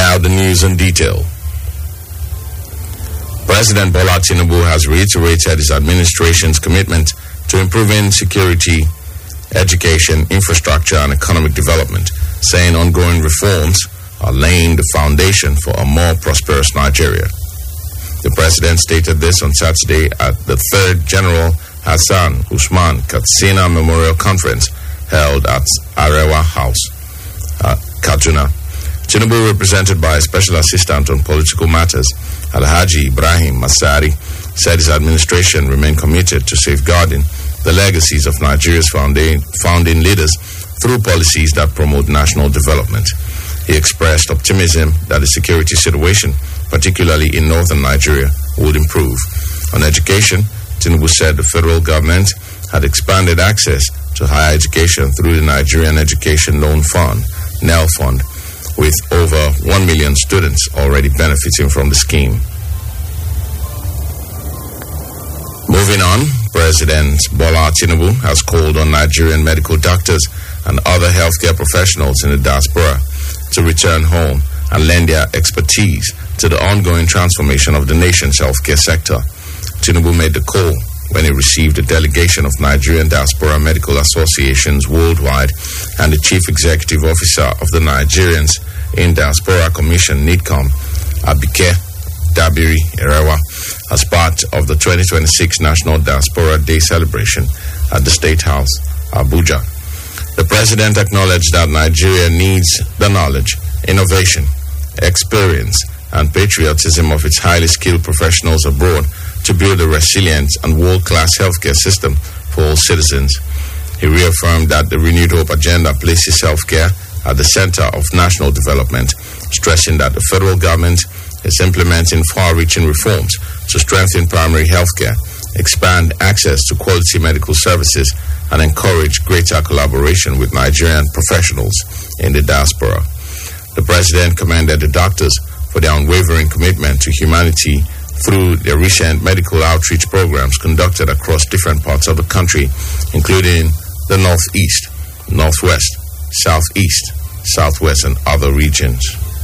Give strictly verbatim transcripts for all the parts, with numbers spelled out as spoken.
Now the news in detail. President Bola Tinubu has reiterated his administration's commitment to improving security, education, infrastructure, and economic development, saying ongoing reforms are laying the foundation for a more prosperous Nigeria. The president stated this on Saturday at the third General Hassan Usman Katsina Memorial Conference held at Arewa House, uh, Kaduna. Tinubu, represented by a special assistant on political matters, Alhaji Ibrahim Masari, said his administration remained committed to safeguarding the legacies of Nigeria's founding, founding leaders through policies that promote national development. He expressed optimism that the security situation, particularly in northern Nigeria, would improve. On education, Tinubu said the federal government had expanded access to higher education through the Nigerian Education Loan Fund, N E L Fund, with over one million students already benefiting from the scheme. Moving on, President Bola Tinubu has called on Nigerian medical doctors and other healthcare professionals in the diaspora to return home and lend their expertise to the ongoing transformation of the nation's healthcare sector. Tinubu made the call when he received a delegation of Nigerian Diaspora Medical Associations worldwide and the Chief Executive Officer of the Nigerians in Diaspora Commission, NIDCOM, Abike Dabiri Erewa, as part of the twenty twenty-six National Diaspora Day celebration at the State House, Abuja. The president acknowledged that Nigeria needs the knowledge, innovation, experience, and patriotism of its highly skilled professionals abroad to build a resilient and world-class healthcare system for all citizens. He reaffirmed that the Renewed Hope agenda places healthcare at the center of national development, stressing that the federal government is implementing far-reaching reforms to strengthen primary healthcare, expand access to quality medical services, and encourage greater collaboration with Nigerian professionals in the diaspora. The president commended the doctors for their unwavering commitment to humanity through their recent medical outreach programs conducted across different parts of the country, including the Northeast, Northwest, Southeast, Southwest, and other regions.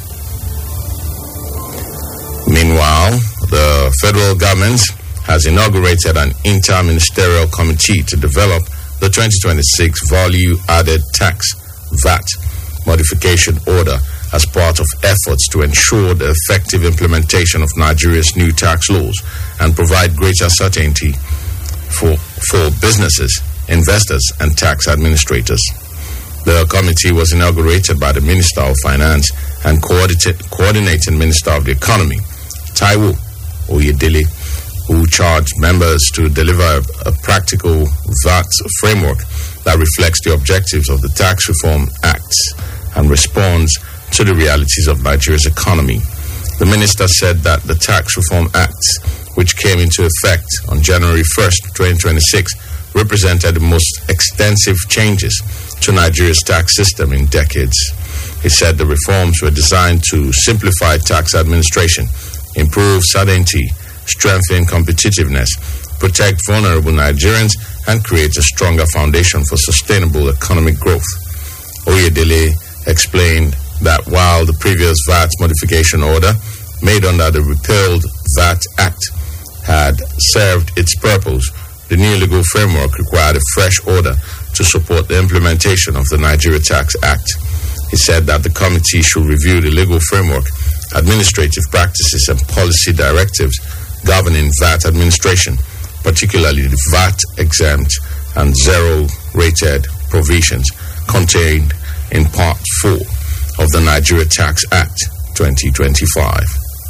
Meanwhile, the federal government has inaugurated an inter-ministerial committee to develop the twenty twenty-six Value-Added Tax V A T modification order as part of efforts to ensure the effective implementation of Nigeria's new tax laws and provide greater certainty for, for businesses, investors, and tax administrators. The committee was inaugurated by the Minister of Finance and Coordinating Minister of the Economy, Taiwo Oyedele, who charged members to deliver a practical V A T framework that reflects the objectives of the Tax Reform Act and responds to the realities of Nigeria's economy. The minister said that the Tax Reform Act, which came into effect on January first, twenty twenty-six, represented the most extensive changes to Nigeria's tax system in decades. He said the reforms were designed to simplify tax administration, improve certainty, strengthen competitiveness, protect vulnerable Nigerians, and create a stronger foundation for sustainable economic growth. Oyedele explained that while the previous V A T modification order, made under the repealed V A T Act, had served its purpose, the new legal framework required a fresh order to support the implementation of the Nigeria Tax Act. He said that the committee should review the legal framework, administrative practices, and policy directives governing V A T administration, particularly the V A T exempt and zero-rated provisions contained in Part four of the Nigeria Tax Act twenty twenty-five.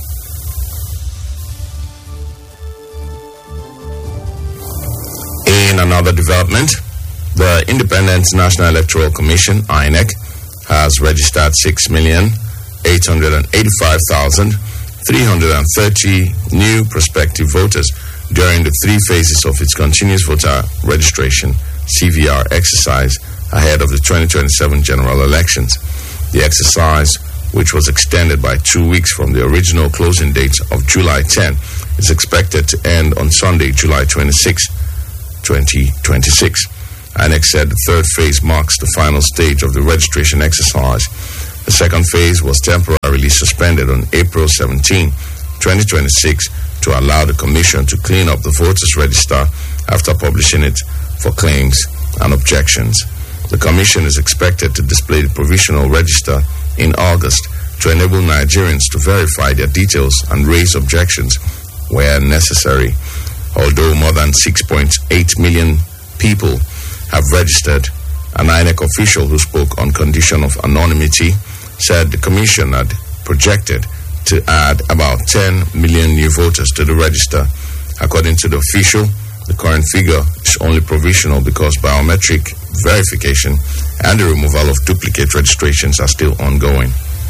In another development, the Independent National Electoral Commission, I N E C, has registered six million eight hundred eighty-five thousand three hundred thirty new prospective voters during the three phases of its continuous voter registration C V R exercise ahead of the twenty twenty-seven general elections. The exercise, which was extended by two weeks from the original closing date of July tenth, is expected to end on Sunday, July twenty-sixth, twenty twenty-six. I N E C said the third phase marks the final stage of the registration exercise. The second phase was temporarily suspended on April seventeenth, twenty twenty-six, to allow the Commission to clean up the voters' register after publishing it for claims and objections. The Commission is expected to display the provisional register in August to enable Nigerians to verify their details and raise objections where necessary. Although more than six point eight million people have registered, an I N E C official who spoke on condition of anonymity said the Commission had projected to add about ten million new voters to the register. According to the official, the current figure is only provisional because biometric verification and the removal of duplicate registrations are still ongoing.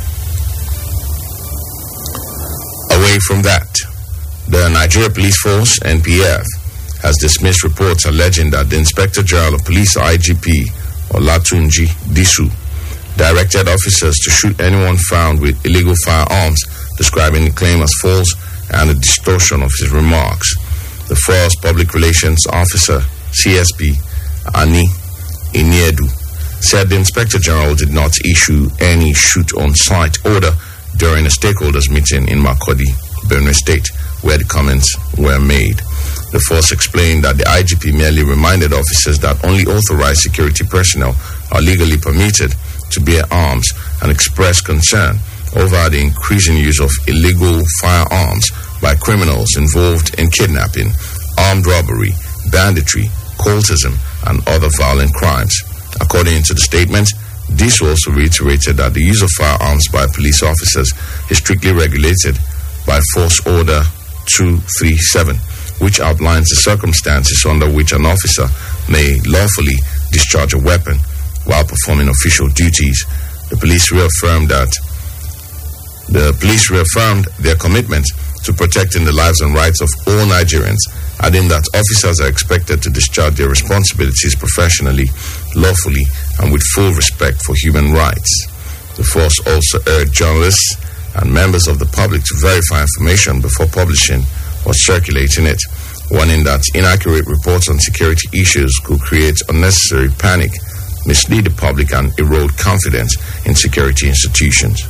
Away from that, the Nigeria Police Force, N P F, has dismissed reports alleging that the Inspector General of Police, I G P, Olatunji Disu, directed officers to shoot anyone found with illegal firearms, describing the claim as false and a distortion of his remarks. The Force Public Relations Officer, C S P, Ani Iniedu, said the Inspector General did not issue any shoot-on-sight order during a stakeholders meeting in Makurdi, Benue State, where the comments were made. The Force explained that the I G P merely reminded officers that only authorized security personnel are legally permitted to bear arms and expressed concern over the increasing use of illegal firearms by criminals involved in kidnapping, armed robbery, banditry, cultism, and other violent crimes. According to the statement, this also reiterated that the use of firearms by police officers is strictly regulated by Force Order two thirty-seven, which outlines the circumstances under which an officer may lawfully discharge a weapon while performing official duties. The police reaffirmed that the police reaffirmed their commitment to protecting the lives and rights of all Nigerians, adding that officers are expected to discharge their responsibilities professionally, lawfully, and with full respect for human rights. The force also urged journalists and members of the public to verify information before publishing or circulating it, warning that inaccurate reports on security issues could create unnecessary panic, mislead the public, and erode confidence in security institutions.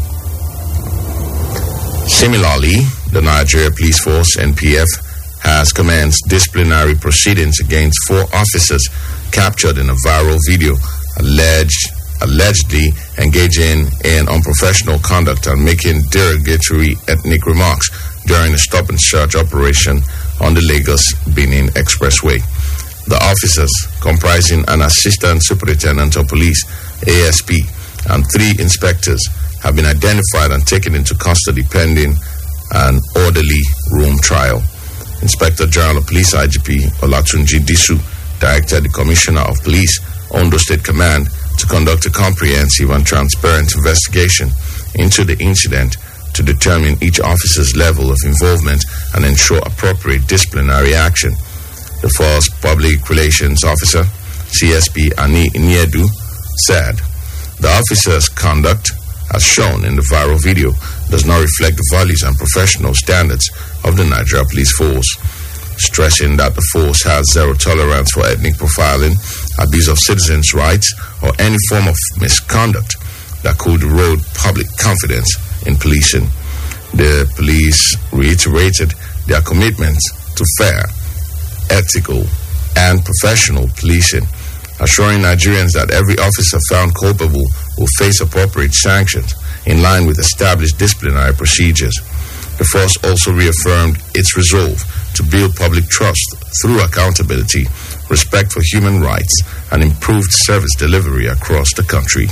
Similarly, the Nigeria Police Force, N P F, has commenced disciplinary proceedings against four officers captured in a viral video alleged, allegedly engaging in unprofessional conduct and making derogatory ethnic remarks during a stop-and-search operation on the Lagos-Benin Expressway. The officers, comprising an assistant superintendent of police, A S P, and three inspectors, have been identified and taken into custody pending an orderly room trial. Inspector General of Police I G P Olatunji Disu directed the Commissioner of Police, Ondo State Command, to conduct a comprehensive and transparent investigation into the incident to determine each officer's level of involvement and ensure appropriate disciplinary action. The Force Public Relations Officer, C S P Ani Iniedu, said the officer's conduct, as shown in the viral video, does not reflect the values and professional standards of the Nigeria Police Force, stressing that the force has zero tolerance for ethnic profiling, abuse of citizens' rights, or any form of misconduct that could erode public confidence in policing. The police reiterated their commitment to fair, ethical, and professional policing, assuring Nigerians that every officer found culpable will face appropriate sanctions in line with established disciplinary procedures. The force also reaffirmed its resolve to build public trust through accountability, respect for human rights, and improved service delivery across the country.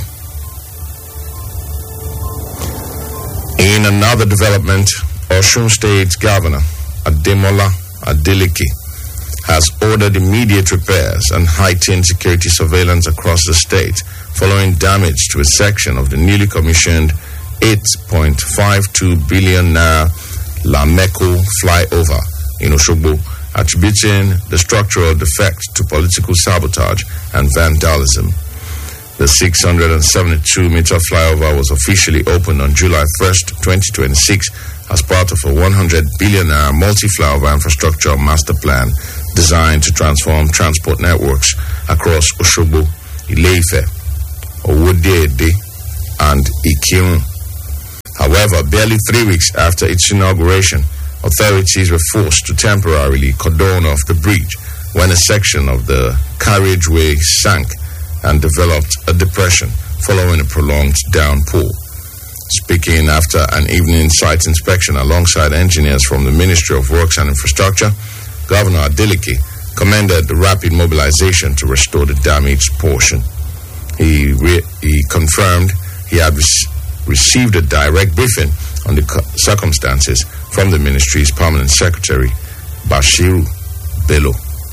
In another development, Osun State Governor Ademola Adeleke has ordered immediate repairs and heightened security surveillance across the state following damage to a section of the newly commissioned eight point five two billion naira Lameko flyover in Osogbo, attributing the structural defect to political sabotage and vandalism. The six hundred seventy-two meter flyover was officially opened on July first, twenty twenty-six as part of a one hundred billion naira multi-flyover infrastructure master plan designed to transform transport networks across Osogbo, Ile-Ife, Owode-Ede, and Ikirun. However, barely three weeks after its inauguration, authorities were forced to temporarily cordon off the bridge when a section of the carriageway sank and developed a depression following a prolonged downpour. Speaking after an evening site inspection alongside engineers from the Ministry of Works and Infrastructure, Governor Adeleke commended the rapid mobilization to restore the damaged portion. He, re- he confirmed he had re- received a direct briefing on the co- circumstances from the ministry's permanent secretary, Bashiru Bello.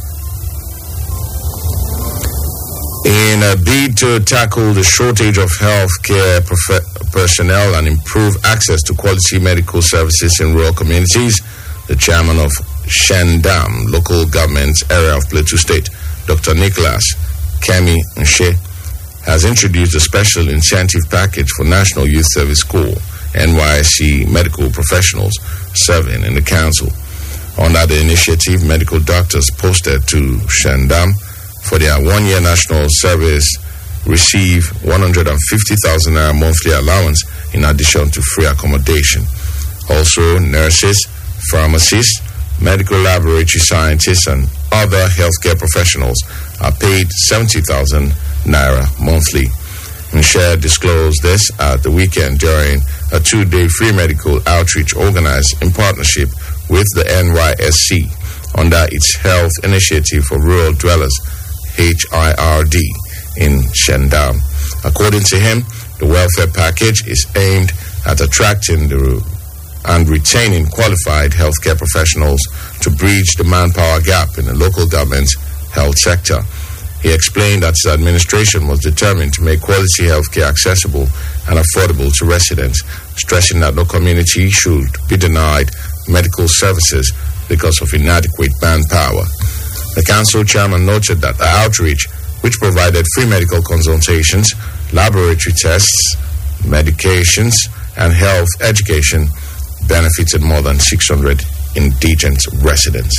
In a bid to tackle the shortage of healthcare prof- personnel and improve access to quality medical services in rural communities, the chairman of Shandam local government area of Plateau State, Doctor Nicholas Kemi Nshe, has introduced a special incentive package for National Youth Service Corps, N Y S C medical professionals serving in the council. Under the initiative, medical doctors posted to Shandam for their one-year national service receive one hundred fifty thousand naira monthly allowance in addition to free accommodation. Also, nurses, pharmacists, medical laboratory scientists, and other healthcare professionals are paid seventy thousand naira monthly. Nshe disclosed this at the weekend during a two-day free medical outreach organized in partnership with the N Y S C under its Health Initiative for Rural Dwellers, H I R D, in Shandam. According to him, the welfare package is aimed at attracting the and retaining qualified healthcare professionals to bridge the manpower gap in the local government's health sector. He explained that his administration was determined to make quality healthcare accessible and affordable to residents, stressing that no community should be denied medical services because of inadequate manpower. The council chairman noted that the outreach, which provided free medical consultations, laboratory tests, medications, and health education, benefited more than six hundred indigent residents.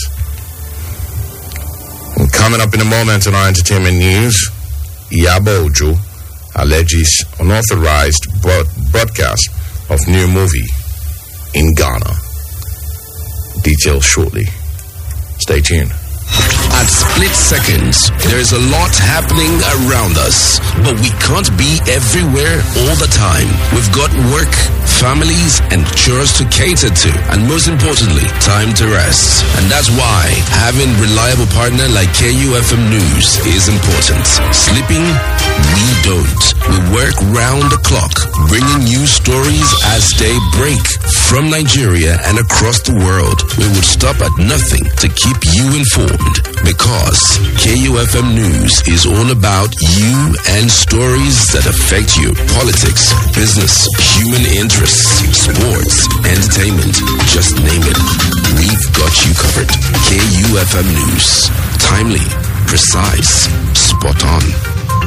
And coming up in a moment on our entertainment news, Iyabo Ojo alleges unauthorized broadcast of new movie in Ghana. Details shortly. Stay tuned. At split seconds, there is a lot happening around us, but we can't be everywhere all the time. We've got work, families, and chores to cater to, and most importantly, time to rest. And that's why having reliable partner like K U F M News is important. Sleeping? We don't. We work round the clock, bringing you stories as they break from Nigeria and across the world. We would stop at nothing to keep you informed, because K U F M News is all about you and stories that affect you. Politics, business, human interests, sports, entertainment, just name it. We've got you covered. K U F M News. Timely, precise, spot on.